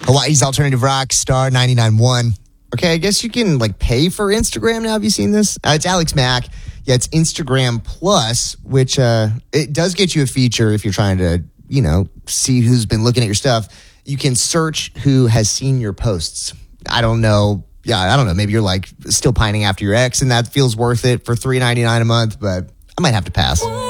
Hawaii's alternative rock star 99.1. Okay, I guess you can pay for Instagram now. Have you seen this? It's Alex Mack. Yeah, it's Instagram Plus, which it does get you a feature if you're trying to, see who's been looking at your stuff. You can search who has seen your posts. I don't know. Yeah, I don't know. Maybe you're still pining after your ex, and that feels worth it for $3.99 a month, but I might have to pass.